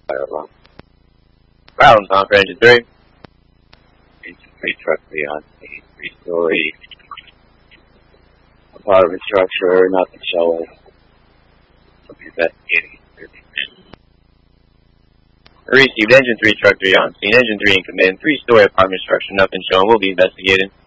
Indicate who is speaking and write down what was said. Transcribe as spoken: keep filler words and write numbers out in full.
Speaker 1: Fire alarm. Problems on for engine three. Engine three truck three on scene. Three story. Apartment structure, nothing showing. Investigating. Received engine three truck three on scene. Engine three in command. Three story apartment structure, nothing showing. We'll be investigating.